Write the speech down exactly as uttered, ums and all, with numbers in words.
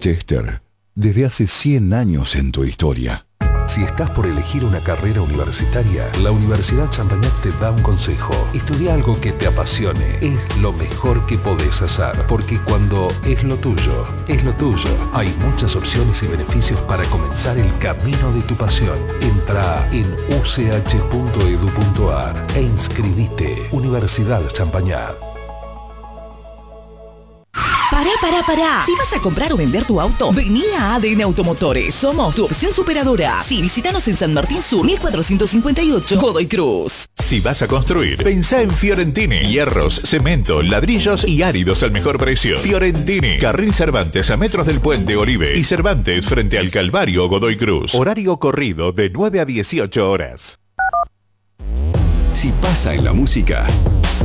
Chester, desde hace cien años en tu historia. Si estás por elegir una carrera universitaria, la Universidad Champañat te da un consejo. Estudia algo que te apasione. Es lo mejor que podés hacer. Porque cuando es lo tuyo, es lo tuyo. Hay muchas opciones y beneficios para comenzar el camino de tu pasión. Entra en u c h punto e d u punto a r e inscribite. Universidad Champañat. Pará, pará, pará. Si vas a comprar o vender tu auto, vení a A D N Automotores. Somos tu opción superadora. Sí, visítanos en San Martín Sur, mil cuatrocientos cincuenta y ocho, Godoy Cruz. Si vas a construir, pensá en Fiorentini. Hierros, cemento, ladrillos y áridos al mejor precio. Fiorentini. Carril Cervantes a metros del puente Oribe. Y Cervantes frente al Calvario, Godoy Cruz. Horario corrido de nueve a dieciocho horas. Si pasa en la música,